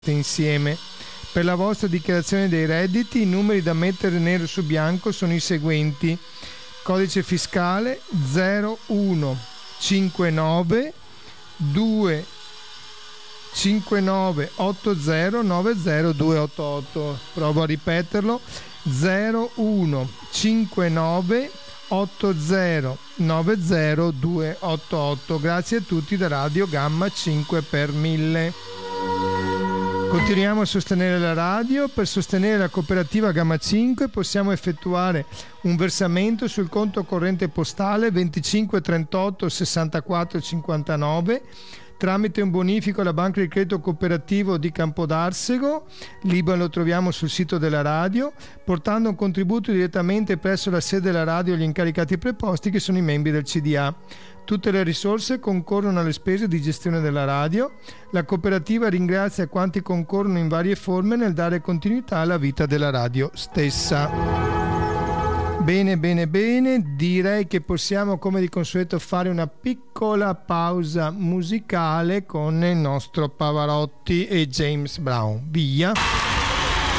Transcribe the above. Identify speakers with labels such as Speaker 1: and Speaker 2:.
Speaker 1: insieme. Per la vostra dichiarazione dei redditi i numeri da mettere nero su bianco sono i seguenti: codice fiscale 0159 259 8090288. Provo a ripeterlo: 0159 8090288. Grazie a tutti da Radio Gamma 5 per 1000. Continuiamo a sostenere la radio. Per sostenere la cooperativa Gamma 5 possiamo effettuare un versamento sul conto corrente postale 25 38 64 59 tramite un bonifico alla Banca di Credito Cooperativo di Campodarsego. L'IBAN lo troviamo sul sito della radio, portando un contributo direttamente presso la sede della radio agli incaricati preposti, che sono i membri del CDA. Tutte le risorse concorrono alle spese di gestione della radio. La cooperativa ringrazia quanti concorrono in varie forme nel dare continuità alla vita della radio stessa. Bene, direi che possiamo, come di consueto, fare una piccola pausa musicale con il nostro Pavarotti e James Brown. Via!